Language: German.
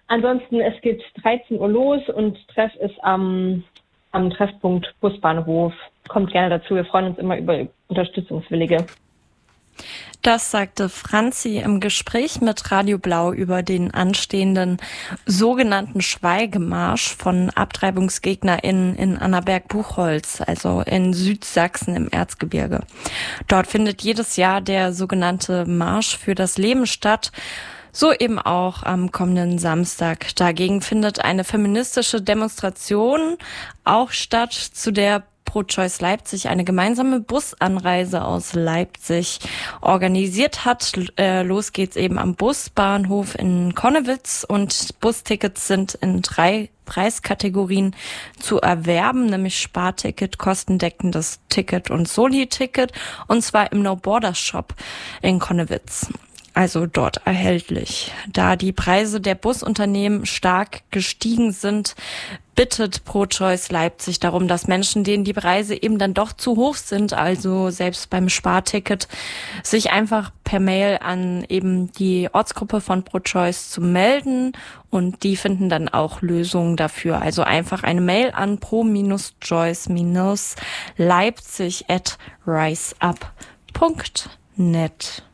Ansonsten, es geht 13 Uhr los und Treff ist am Treffpunkt Busbahnhof. Kommt gerne dazu, wir freuen uns immer über Unterstützungswillige. Das sagte Franzi im Gespräch mit Radio Blau über den anstehenden sogenannten Schweigemarsch von AbtreibungsgegnerInnen in Annaberg-Buchholz, also in Südsachsen im Erzgebirge. Dort findet jedes Jahr der sogenannte Marsch für das Leben statt. So eben auch am kommenden Samstag. Dagegen findet eine feministische Demonstration auch statt, zu der Pro-Choice Leipzig eine gemeinsame Busanreise aus Leipzig organisiert hat. Los geht's eben am Busbahnhof in Connewitz und Bustickets sind in 3 Preiskategorien zu erwerben, nämlich Sparticket, kostendeckendes Ticket und Soli-Ticket, und zwar im No-Borders-Shop in Connewitz. Also dort erhältlich. Da die Preise der Busunternehmen stark gestiegen sind, bittet Pro-Choice Leipzig darum, dass Menschen, denen die Preise eben dann doch zu hoch sind, also selbst beim Sparticket, sich einfach per Mail an eben die Ortsgruppe von Pro-Choice zu melden und die finden dann auch Lösungen dafür. Also einfach eine Mail an pro-choice-leipzig@riseup.net.